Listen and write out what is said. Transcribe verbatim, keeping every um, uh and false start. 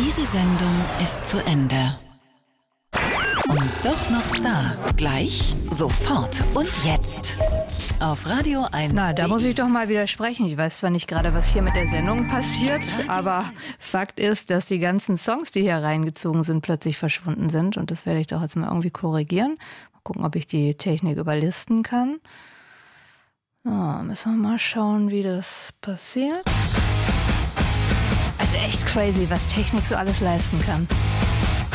Diese Sendung ist zu Ende. Und doch noch da. Gleich, sofort und jetzt. Auf Radio eins. Na, da muss ich doch mal widersprechen. Ich weiß zwar nicht gerade, was hier mit der Sendung passiert, aber Fakt ist, dass die ganzen Songs, die hier reingezogen sind, plötzlich verschwunden sind. Und das werde ich doch jetzt mal irgendwie korrigieren. Mal gucken, ob ich die Technik überlisten kann. So, müssen wir mal schauen, wie das passiert. Also echt crazy, was Technik so alles leisten kann.